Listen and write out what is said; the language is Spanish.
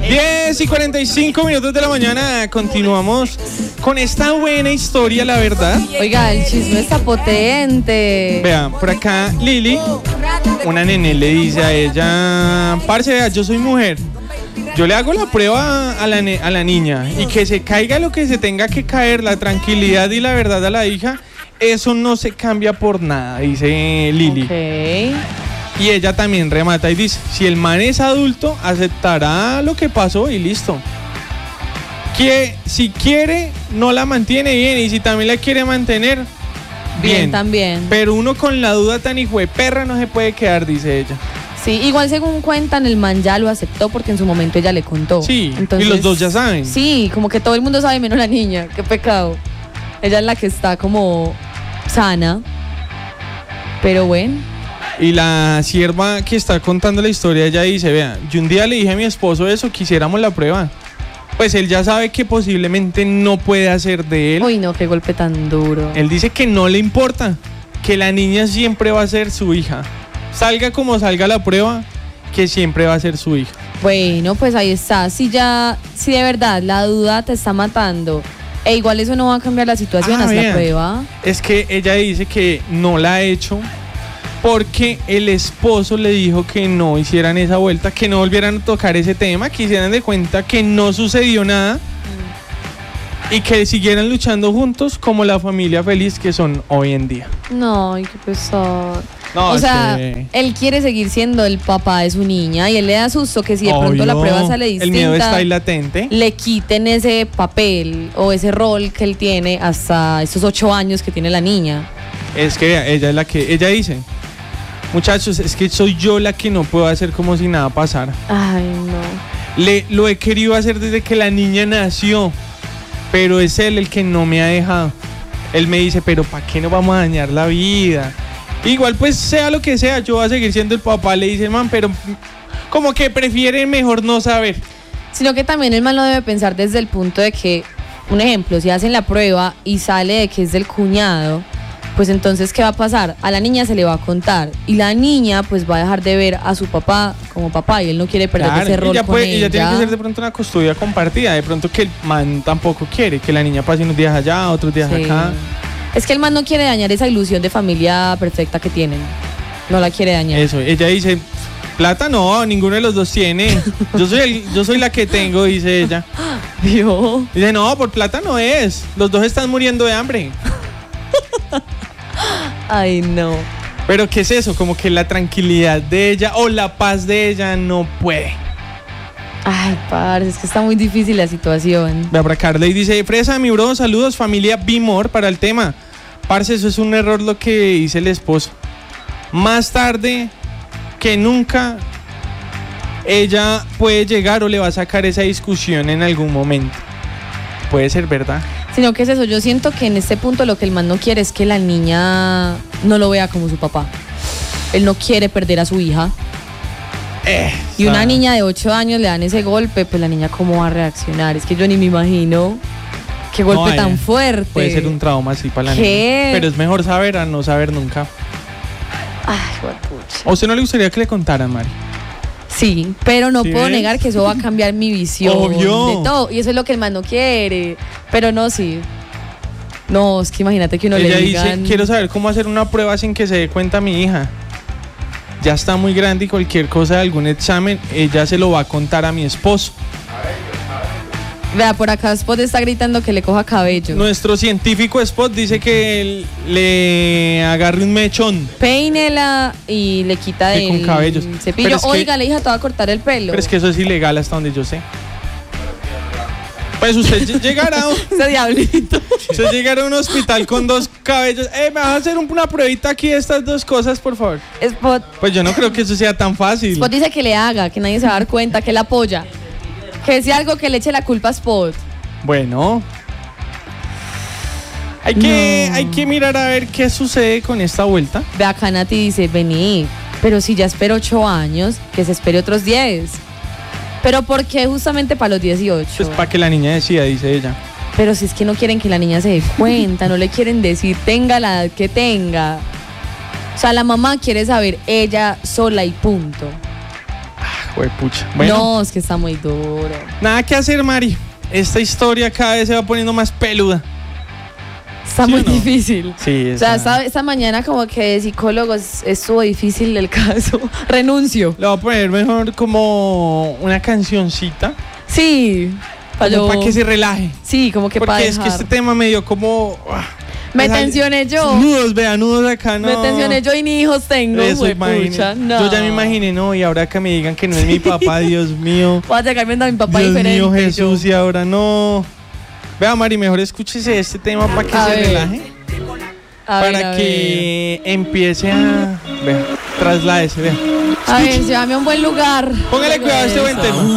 10:45 de la mañana. Continuamos con esta buena historia, la verdad. Oiga, el chisme está potente. Vean, por acá Lili, una nene, le dice a ella: parce, vea, yo soy mujer, yo le hago la prueba a la niña, y que se caiga lo que se tenga que caer, la tranquilidad y la verdad a la hija, eso no se cambia por nada, dice Lili. Ok. Y ella también remata y dice: si el man es adulto, aceptará lo que pasó y listo. Que si quiere, no la mantiene bien, y si también la quiere mantener, bien también. Pero uno con la duda tan hijo de perra no se puede quedar, dice ella. Sí, igual según cuentan, el man ya lo aceptó porque en su momento ella le contó. Sí, entonces, y los dos ya saben. Sí, como que todo el mundo sabe menos la niña, qué pecado. Ella es la que está como sana, pero bueno. Y la sierva que está contando la historia, ella dice: vea, yo un día le dije a mi esposo eso, quisiéramos la prueba. Pues él ya sabe que posiblemente no puede hacer de él. Uy, no, qué golpe tan duro. Él dice que no le importa, que la niña siempre va a ser su hija. Salga como salga la prueba, que siempre va a ser su hija. Bueno, pues ahí está. Si de verdad la duda te está matando, igual eso no va a cambiar la situación hasta la prueba. Es que ella dice que no la ha hecho porque el esposo le dijo que no hicieran esa vuelta, que no volvieran a tocar ese tema, que hicieran de cuenta que no sucedió nada y que siguieran luchando juntos como la familia feliz que son hoy en día. No, ay, qué pesar. No, o sea, él quiere seguir siendo el papá de su niña y él le da susto que si de pronto la prueba sale distinta, el miedo está ahí latente, le quiten ese papel o ese rol que él tiene hasta esos 8 años que tiene la niña. Es que ella es la que, ella dice: muchachos, es que soy yo la que no puedo hacer como si nada pasara. Ay, no. Lo he querido hacer desde que la niña nació, pero es él el que no me ha dejado. Él me dice: pero ¿para qué nos vamos a dañar la vida? Igual pues sea lo que sea, yo voy a seguir siendo el papá, le dice el man, pero como que prefiere mejor no saber. Sino que también el man lo debe pensar desde el punto de que, un ejemplo, si hacen la prueba y sale de que es del cuñado, pues entonces ¿qué va a pasar? A la niña se le va a contar y la niña pues va a dejar de ver a su papá como papá y él no quiere perder ese rol con ella. Ella tiene que ser de pronto una custodia compartida, de pronto que el man tampoco quiere que la niña pase unos días allá, otros días acá. Es que el man no quiere dañar esa ilusión de familia perfecta que tienen. No la quiere dañar. Eso, ella dice: plata no, ninguno de los dos tiene. Yo soy la que tengo, dice ella. Dios. Dice: no, por plata no es. Los dos están muriendo de hambre. Ay, no. Pero ¿qué es eso? Como que la tranquilidad de ella o la paz de ella no puede. Ay, parce, es que está muy difícil la situación. Ve para Carly, dice: fresa, mi bro, saludos, familia Bimor para el tema. Parce, eso es un error lo que dice el esposo. Más tarde que nunca ella puede llegar o le va a sacar esa discusión en algún momento. Puede ser verdad. Sino que es eso, yo siento que en este punto lo que el man no quiere es que la niña no lo vea como su papá. Él no quiere perder a su hija. Y una niña de 8 años le dan ese golpe, pues la niña ¿cómo va a reaccionar? Es que yo ni me imagino qué golpe tan fuerte. Puede ser un trauma así para la niña. Pero es mejor saber a no saber nunca. Ay, guapucha. ¿A usted no le gustaría que le contaran, Mari? Sí, pero no puedo negar que eso va a cambiar mi visión. Obvio. De todo. Y eso es lo que el man no quiere. Pero no, sí. No, es que imagínate que uno ella le digan... dice: quiero saber cómo hacer una prueba sin que se dé cuenta mi hija. Ya está muy grande y cualquier cosa de algún examen, ella se lo va a contar a mi esposo. Vea, por acá Spot está gritando que le coja cabello. Nuestro científico Spot dice que le agarre un mechón. Peínela y le quita del cepillo. Oiga, la hija te va a cortar el pelo. Pero es que eso es ilegal hasta donde yo sé. Pues usted llegará ese diablito. Usted llegará a un hospital con 2 cabellos. ¿Me vas a hacer una pruebita aquí de estas 2 cosas, por favor? Spot. Pues yo no creo que eso sea tan fácil. Spot dice que le haga, que nadie se va a dar cuenta, que la apoya. Que sea algo que le eche la culpa a Spot. Bueno. Hay que mirar a ver qué sucede con esta vuelta. Ve acá, Nati dice: vení, pero si ya espero 8 años, que se espere otros 10. ¿Pero por qué justamente para los 18? Pues para que la niña decida, dice ella. Pero si es que no quieren que la niña se dé cuenta, no le quieren decir, tenga la edad que tenga. O sea, la mamá quiere saber ella sola y punto. Juepucha. Bueno, No, es que está muy duro. nada que hacer, Mari. Esta historia cada vez se va poniendo más peluda. Está ¿Sí muy o no? difícil. Sí, O sea, esta mañana como que de psicólogos estuvo difícil el caso. Renuncio. Le voy a poner mejor como una cancioncita. Sí. Para que se relaje. Sí, como que para Porque es que dejar. este tema me dio como... Me tensioné yo. Nudos, vea, nudos acá, no. Me tensioné yo y ni hijos tengo. Eso, Juepucha, no. Yo ya me imaginé, no, y ahora que me digan que no es mi papá, Dios mío. Voy a llegar viendo a mi papá Dios diferente. mío, Jesús, yo. y ahora no. Vea, Mari, mejor escúchese este tema para que A se ver. relaje. A ver, Para a que empiece a... Vea, trasládese, vea. ver. A ver, llévame a un buen lugar. Póngale cuidado a este buen tema.